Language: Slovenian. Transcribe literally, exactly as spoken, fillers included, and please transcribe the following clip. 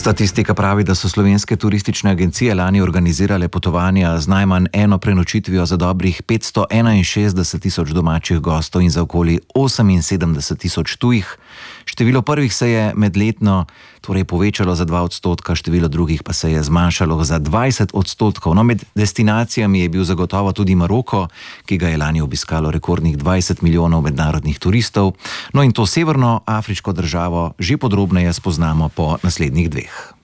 Statistika pravi, da so slovenske turistične agencije lani organizirale potovanja z najmanj eno prenočitvijo za dobrih petsto enainšestdeset tisoč domačih gostov in za okoli oseminsedemdeset tisoč tujih. Število prvih se je medletno torej povečalo za dva odstotka, število drugih pa se je zmanjšalo za dvajset odstotkov. No, med destinacijami je bil zagotovo tudi Maroko, ki ga je lani obiskalo rekordnih dvajset milijonov mednarodnih turistov. No in to severno afriško državo že podrobneje spoznamo po naslednjih dveh.